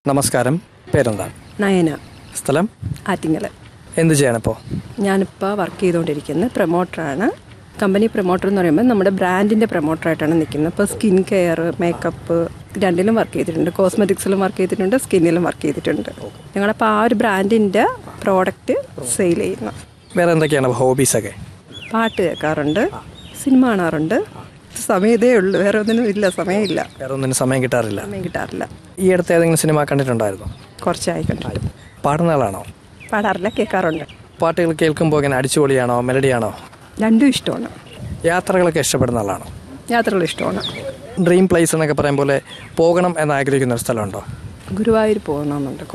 നമസ്കാരം, പേരെന്താണ്? നയന. സ്ഥലം? ആറ്റിങ്ങൽ. എന്ത് ചെയ്യണിപ്പോൾ? ഞാനിപ്പോൾ വർക്ക് ചെയ്തുകൊണ്ടിരിക്കുന്നത് പ്രൊമോട്ടറാണ്. കമ്പനി പ്രൊമോട്ടർ എന്ന് പറയുമ്പോൾ നമ്മുടെ ബ്രാൻഡിൻ്റെ പ്രൊമോട്ടറായിട്ടാണ് നിൽക്കുന്നത്. ഇപ്പോൾ സ്കിൻ കെയർ, മേക്കപ്പ് രണ്ടിലും വർക്ക് ചെയ്തിട്ടുണ്ട്. കോസ്മെറ്റിക്സിലും വർക്ക് ചെയ്തിട്ടുണ്ട്, സ്കിന്നിലും വർക്ക് ചെയ്തിട്ടുണ്ട്. ഞങ്ങളപ്പോൾ ആ ഒരു ബ്രാൻഡിൻ്റെ പ്രോഡക്റ്റ് സെയിൽ ചെയ്യുന്നു. വേറെ എന്തൊക്കെയാണ് ഹോബീസൊക്കെ? പാട്ട് കേൾക്കാറുണ്ട്, സിനിമ കാണാറുണ്ട്. സമയതേ ഉള്ളൂ, വേറെ ഒന്നിനും ഇല്ല, സമയമില്ല. വേറെ ഒന്നിനും സമയം കിട്ടാറില്ല. ഈ അടുത്ത് ഏതെങ്കിലും സിനിമ കണ്ടിട്ടുണ്ടായിരുന്നോ? കുറച്ചായി കണ്ടിട്ട്. പാടുന്ന ആളാണോ? പാടാറില്ല, കേൾക്കാറുണ്ട്. പാട്ടുകൾ കേൾക്കുമ്പോൾ ഇങ്ങനെ അടിച്ചുപൊളിയാണോ, മെലഡിയാണോ? രണ്ടും ഇഷ്ടമാണ്. യാത്രകളൊക്കെ ഇഷ്ടപ്പെടുന്ന ആളാണോ? യാത്രകൾ ഇഷ്ടമാണ്. ഡ്രീം പ്ലേസ് എന്നൊക്കെ പറയും പോലെ പോകണം എന്ന് ആഗ്രഹിക്കുന്ന ഒരു സ്ഥലമുണ്ടോ? ഗുരുവായൂർ പോകണമെന്നുണ്ട്.